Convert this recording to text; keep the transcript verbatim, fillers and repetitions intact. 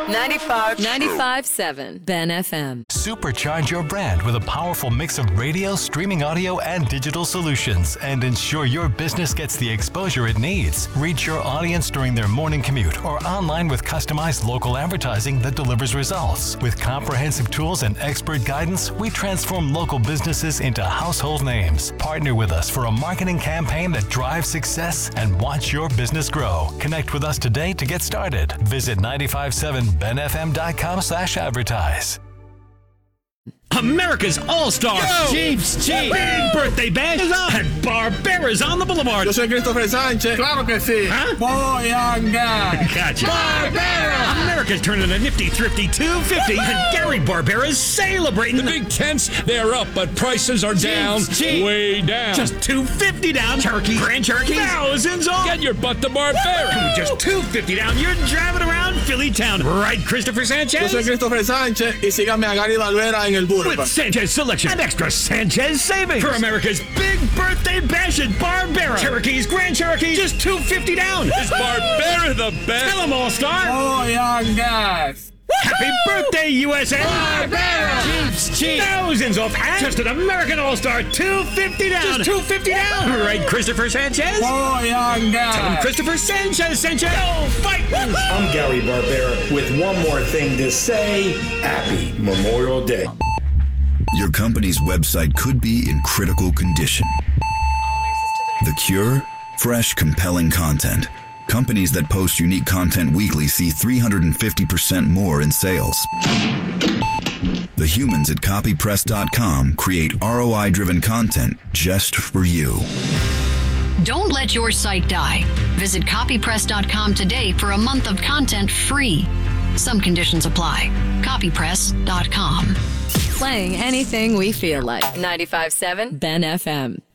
ninety-five point seven Ben F M. Supercharge your brand with a powerful mix of radio, streaming audio, and digital solutions, and ensure your business gets the exposure it needs. Reach your audience during their morning commute or online with customized local advertising that delivers results. With comprehensive tools and expert guidance, we transform local businesses into household names. Partner with us for a marketing campaign that drives success and watch your business grow. Connect with us today to get started. Visit nine five seven ben f m dot com slash advertise. America's All-Star Chiefs, Chiefs. Big Birthday Bash is on at Barbera's on the Boulevard. Yo soy Christopher Sánchez. Claro que sí. Huh? Boyanga. Gotcha. Barbera. America's turning a nifty, thrifty two fifty, and Gary Barbera's celebrating. The big tents, they're up, but prices are down, Chiefs, Chiefs. way down. Just two fifty down. Turkey, Grand Cherokee, thousands off. Get your butt to Barbera. Just two fifty down. You're driving around Philly town, right, Christopher Sanchez? Yo soy Christopher Sánchez y síganme a Gary Barbera en el Boulevard. With Sanchez selection and extra Sanchez savings for America's big birthday bash at Barbera. Cherokees, Grand Cherokee, just two fifty down. Is Barbera the best? Tell them, All-Star. Boyangas. Happy birthday, U S A! Barbera. Chiefs, Chiefs. Thousands off and just an American All-Star, two fifty down. Just two fifty down. Right, Christopher Sanchez? Boyangas. Tell him Christopher Sanchez sent you. Go fight! I'm Gary Barbera with one more thing to say. Happy Memorial Day. Your company's website could be in critical condition. The cure? Fresh, compelling content. Companies that post unique content weekly see three hundred fifty percent more in sales. The humans at copy press dot com create R O I-driven content just for you. Don't let your site die. Visit copy press dot com today for a month of content free. Some conditions apply. copy press dot com. Playing anything we feel like. ninety-five point seven Ben F M.